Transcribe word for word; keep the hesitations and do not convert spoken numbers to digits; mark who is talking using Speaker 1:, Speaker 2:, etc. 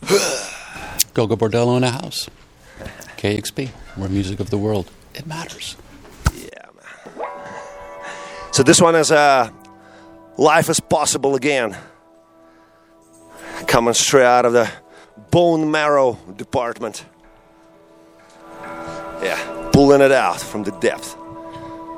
Speaker 1: Gogo Bordello in a house. K X P, where music of the world, it matters.
Speaker 2: Yeah, man. So this one is uh, Life is Possible Again. Coming straight out of the bone marrow department. Yeah, pulling it out from the depth.